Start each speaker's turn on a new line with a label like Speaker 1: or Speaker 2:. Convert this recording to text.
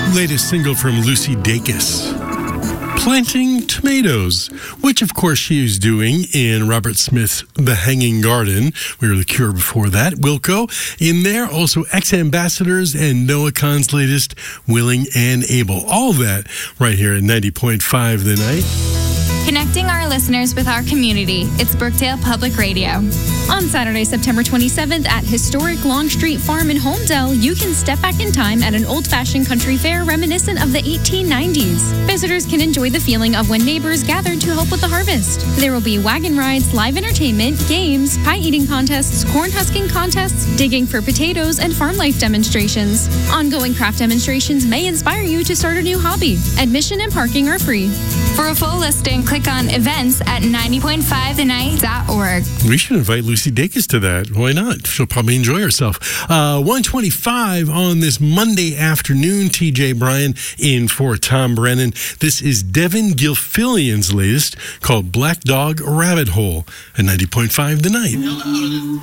Speaker 1: Latest single from Lucy Dacus. Planting tomatoes, which of course she is doing in Robert Smith's The Hanging Garden. We were The Cure before that. Wilco in there. Also Ex-Ambassadors and Noah Kahan's latest, Willing and Able. All that right here at 90.5 The Night.
Speaker 2: Connecting our listeners with our community. It's Brookdale Public Radio.
Speaker 3: On Saturday, September 27th at historic Long Street Farm in Holmdel, you can step back in time at an old-fashioned country fair reminiscent of the 1890s. Visitors can enjoy the feeling of when neighbors gathered to help with the harvest. There will be wagon rides, live entertainment, games, pie-eating contests, corn husking contests, digging for potatoes, and farm life demonstrations. Ongoing craft demonstrations may inspire you to start a new hobby. Admission and parking are free.
Speaker 2: For a full listing, click on events at 90.5thenight.org.
Speaker 1: We should invite Lucy Dacus to that. Why not? She'll probably enjoy herself. 1:25 on this Monday afternoon. TJ Bryan in for Tom Brennan. This is Devin Gilfillian's latest called Black Dog Rabbit Hole at 90.5 The Night.